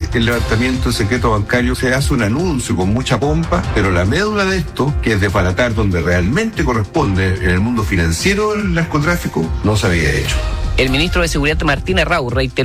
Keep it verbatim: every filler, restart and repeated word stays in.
el levantamiento de secreto bancario se hace un anuncio con mucha pompa, pero la médula de esto, que es desbaratar donde realmente corresponde en el mundo financiero el narcotráfico, no se había hecho. El ministro de Seguridad Martín Errázuriz reiteró